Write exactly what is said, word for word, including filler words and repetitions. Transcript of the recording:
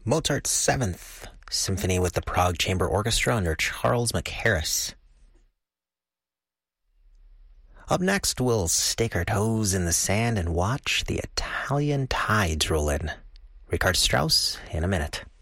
Mozart's Seventh Symphony with the Prague Chamber Orchestra under Charles Mackerras. Up next, we'll stake our toes in the sand and watch the Italian tides roll in. Richard Strauss in a minute.